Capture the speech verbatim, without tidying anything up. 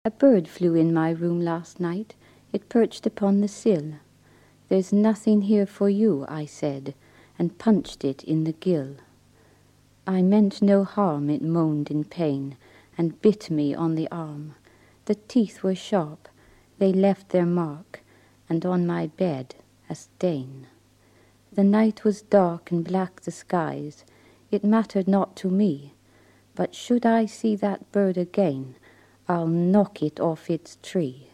A bird flew in my room last night. It perched upon the sill. "There's nothing here for you," I said, and punched it in the gill. "I meant no harm," it moaned in pain, and bit me on the arm. The teeth were sharp, they left their mark, and on my bed a stain. The night was dark and black the skies. It mattered not to me, but should I see that bird again, I'll knock it off its tree.